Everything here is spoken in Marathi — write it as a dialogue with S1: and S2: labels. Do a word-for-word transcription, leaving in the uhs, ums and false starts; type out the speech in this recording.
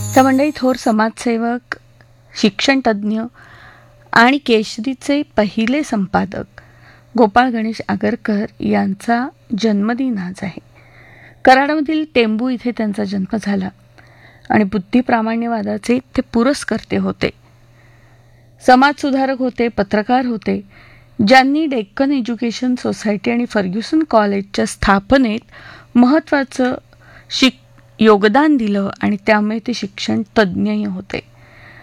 S1: तर मंडळी, थोर समाजसेवक, शिक्षणतज्ज्ञ आणि केसरीचे पहिले संपादक गोपाळ गणेश आगरकर यांचा जन्मदिन आज आहे. कराडमधील टेंबू इथे त्यांचा जन्म झाला आणि बुद्धिप्रामाण्यवादाचे ते पुरस्कर्ते होते. समाजसुधारक होते, पत्रकार होते, ज्यांनी डेक्कन एज्युकेशन सोसायटी आणि फर्ग्युसन कॉलेजच्या स्थापनेत महत्त्वाचं शिक योगदान दिलं आणि त्यामुळे ते शिक्षण तज्ज्ञही होते.